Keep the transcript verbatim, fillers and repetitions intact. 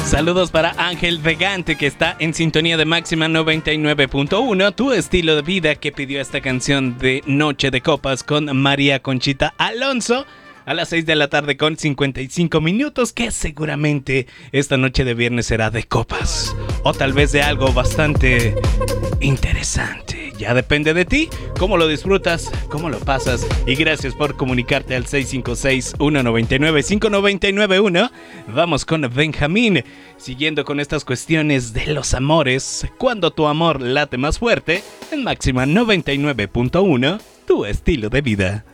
Saludos para Ángel Vegante, que está en sintonía de Máxima noventa y nueve punto uno, tu estilo de vida, que pidió esta canción de Noche de Copas con María Conchita Alonso a las seis de la tarde con cincuenta y cinco minutos, que seguramente esta noche de viernes será de copas o tal vez de algo bastante interesante. Ya depende de ti, cómo lo disfrutas, cómo lo pasas. Y gracias por comunicarte al seis cinco seis, uno nueve nueve, cinco nueve nueve uno. Vamos con Benjamín, siguiendo con estas cuestiones de los amores. Cuando tu amor late más fuerte, en Máxima noventa y nueve punto uno, tu estilo de vida.